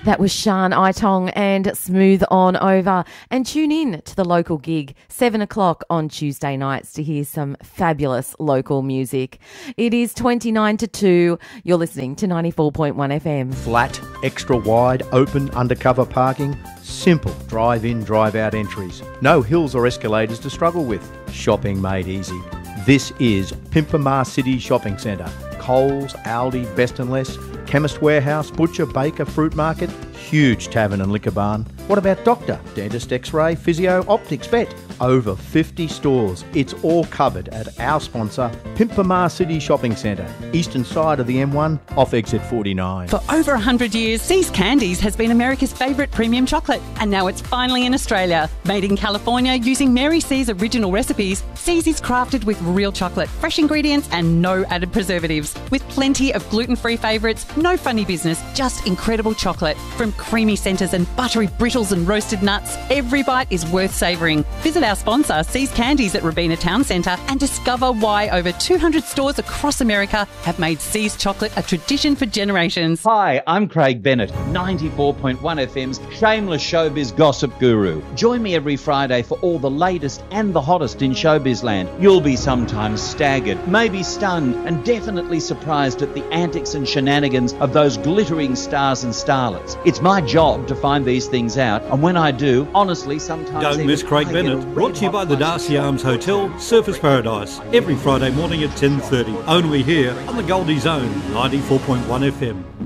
That was Shan Itong and Smooth On Over. And tune in to the local gig, 7 o'clock on Tuesday nights to hear some fabulous local music. It is 29 to 2. You're listening to 94.1 FM. Flat, extra wide, open, undercover parking. Simple drive-in, drive-out entries. No hills or escalators to struggle with. Shopping made easy. This is Pimpamar City Shopping Centre. Coles, Aldi, Best and Less, Chemist Warehouse, Butcher, Baker, Fruit Market, huge tavern and liquor barn. What about doctor, dentist, x-ray, physio, optics, vet? Over 50 stores. It's all covered at our sponsor, Pimpamar City Shopping Centre, eastern side of the M1, off exit 49. For over 100 years, See's Candies has been America's favourite premium chocolate, and now it's finally in Australia. Made in California using Mary C's original recipes, See's is crafted with real chocolate, fresh ingredients and no added preservatives. With plenty of gluten-free favourites, no funny business, just incredible chocolate. From creamy centres and buttery brittles and roasted nuts, every bite is worth savouring. Visit our sponsor, See's Candies at Robina Town Centre, and discover why over 200 stores across America have made See's chocolate a tradition for generations. Hi, I'm Craig Bennett, 94.1 FM's shameless showbiz gossip guru. Join me every Friday for all the latest and the hottest in showbiz land. You'll be sometimes staggered, maybe stunned, and definitely surprised at the antics and shenanigans of those glittering stars and starlets. It's my job to find these things out, and when I do, honestly, sometimes... Don't miss Craig Bennett. Brought to you by the Darcy Arms Hotel, Surfers Paradise. Every Friday morning at 10:30. Only here on the Goldie Zone, 94.1 FM.